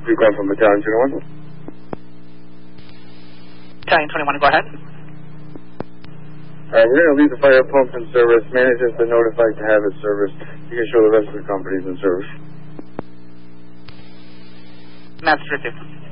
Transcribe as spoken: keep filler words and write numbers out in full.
You call from Battalion twenty-one? Battalion twenty-one, go ahead. Alright, we're going to leave the fire pump in service. Manager's been notified to have it serviced. You can show the rest of the companies in service. Master Richard.